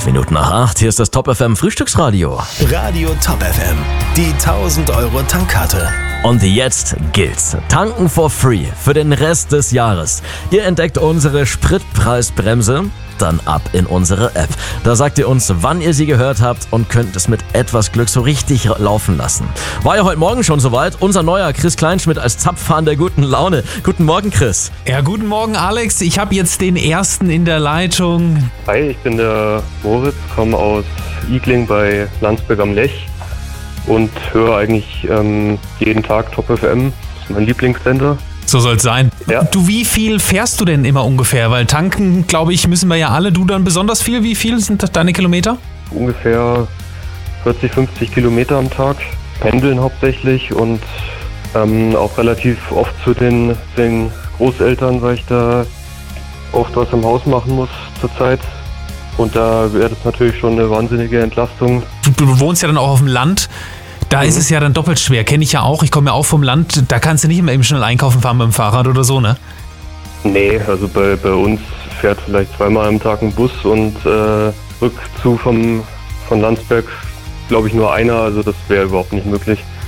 11 Minuten nach 8, hier ist das Top FM Frühstücksradio. Radio Top FM, die 1000 Euro Tankkarte. Und jetzt gilt's. Tanken for free für den Rest des Jahres. Ihr entdeckt unsere Spritpreisbremse, dann ab in unsere App. Da sagt ihr uns, wann ihr sie gehört habt und könnt es mit etwas Glück so richtig laufen lassen. War ja heute Morgen schon soweit. Unser neuer Chris Kleinschmidt als Zapfhahn der guten Laune. Guten Morgen, Chris. Ja, guten Morgen, Alex. Ich habe jetzt den ersten in der Leitung. Hi, ich bin der Moritz, komme aus Igling bei Landsberg am Lech und höre eigentlich jeden Tag Top FM. Das ist mein Lieblingssender. So soll's sein. Ja. Du, wie viel fährst du denn immer ungefähr? Weil tanken, glaube ich, müssen wir ja alle. Du dann besonders viel. Wie viel sind deine Kilometer? Ungefähr 40, 50 Kilometer am Tag. Pendeln hauptsächlich und auch relativ oft zu den Großeltern, weil ich da oft was im Haus machen muss zurzeit. Und da wäre das natürlich schon eine wahnsinnige Entlastung. Du wohnst ja dann auch auf dem Land. Da ist es ja dann doppelt schwer. Kenne ich ja auch. Ich komme ja auch vom Land. Da kannst du nicht immer eben schnell einkaufen fahren mit dem Fahrrad oder so, ne? Nee, also bei uns fährt vielleicht zweimal am Tag ein Bus und Rückzug von Landsberg, glaube ich, nur einer. Also das wäre überhaupt nicht möglich.